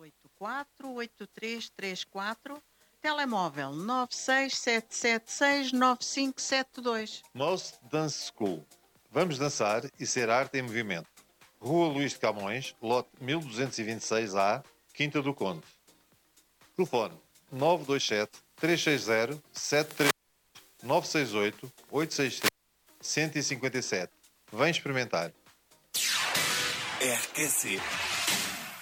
984-8334. Telemóvel 967769572. Most Dance School. Vamos dançar e ser arte em movimento. Rua Luís de Camões, lote 1226A, Quinta do Conde. Telefone 927-360-738, 968-863-157. Vem experimentar. RQC